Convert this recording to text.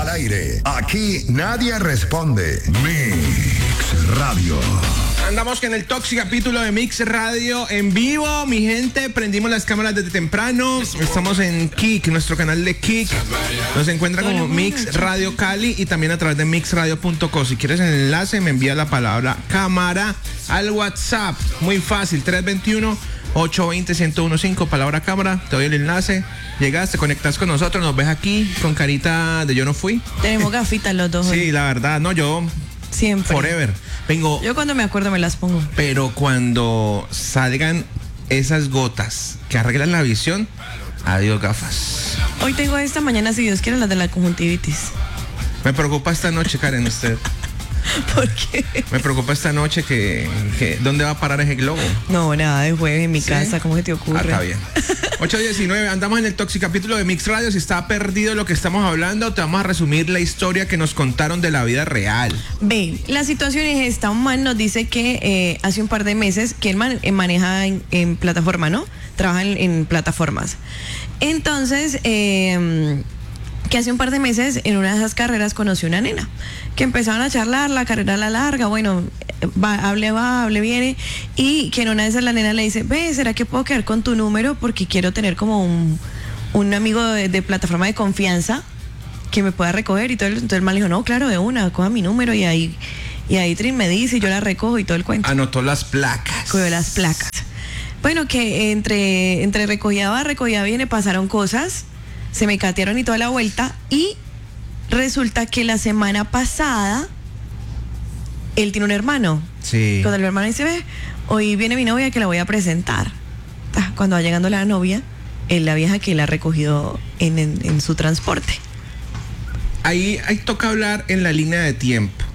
al aire. Aquí nadie responde. Mix Radio. Andamos en el Toxi capítulo de Mix Radio en vivo, mi gente. Prendimos las cámaras desde temprano. Estamos en Kik, nuestro canal de Kik. Nos encuentra como Mix Radio Cali y también a través de mixradio.co. Si quieres el enlace, me envía la palabra cámara al WhatsApp. Muy fácil, 321-820-1015, palabra cámara. Te doy el enlace. Llegas, te conectas con nosotros, nos ves aquí con carita de yo no fui. Tenemos gafitas los dos. Sí, la verdad, no, yo siempre. Forever. Vengo. Yo cuando me acuerdo me las pongo. Pero cuando salgan esas gotas que arreglan la visión, adiós gafas. Hoy tengo esta mañana, si Dios quiere, las de la conjuntivitis. Me preocupa esta noche, Karen, usted. ¿Por qué? Me preocupa esta noche que ¿dónde va a parar ese globo? No, nada, de jueves en mi ¿Sí? casa, ¿cómo se te ocurre? Está bien. 8:19, andamos en el Toxi capítulo de Mix Radio. Si está perdido lo que estamos hablando, te vamos a resumir la historia que nos contaron de la vida real. Ve, la situación es esta. Un man nos dice que hace un par de meses que el man maneja en plataforma, ¿no? Trabaja en plataformas. Entonces, que hace un par de meses en una de esas carreras conoció una nena que empezaron a charlar, la carrera a la larga, bueno, hable, viene, y que en una de esas la nena le dice, ve, ¿será que puedo quedar con tu número? Porque quiero tener como un amigo de plataforma de confianza que me pueda recoger y todo. Entonces el man le dijo, no, claro, de una, coja mi número y ahí Trin me dice y yo la recojo y todo el cuento. Anotó las placas. Cogió las placas. Bueno, que entre recogida va, recogida viene, pasaron cosas. Se me catearon y toda la vuelta. Y resulta que la semana pasada él tiene un hermano. Sí. Cuando el hermano dice, ve, hoy viene mi novia que la voy a presentar. Cuando va llegando la novia, la vieja que la ha recogido en su transporte. Ahí toca hablar en la línea de tiempo.